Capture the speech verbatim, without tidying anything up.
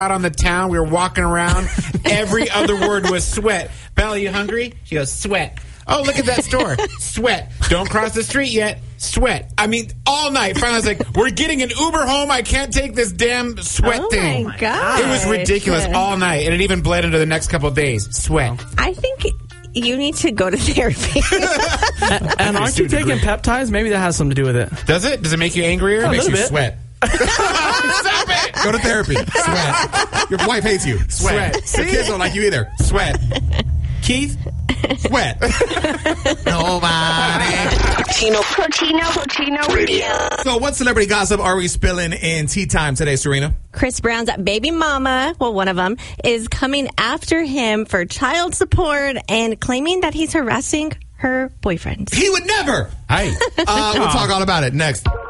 out on the town. We were walking around. Every other word was sweat. Belle, you hungry? She goes, sweat. Oh, look at that store. Sweat. Don't cross the street yet. Sweat. I mean, all night. Finally, I was like, we're getting an Uber home. I can't take this damn sweat oh thing. Oh, my God. It was ridiculous all night. And it even bled into the next couple of days. Sweat. I think you need to go to therapy. and, and aren't you taking peptides? Maybe that has something to do with it. Does it? Does it make you angrier? A It makes you bit. sweat. Stop it. Go to therapy. Sweat. Your wife hates you. Sweat. Sweat. Your kids don't like you either. Sweat. Keith? Sweat. Nobody. Latino, Latino, Latino Radio. So what celebrity gossip are we spilling in Tea Time today, Serena? Chris Brown's baby mama, well, one of them, is coming after him for child support and claiming that he's harassing her boyfriend. He would never. Hi. Uh, we'll talk all about it next.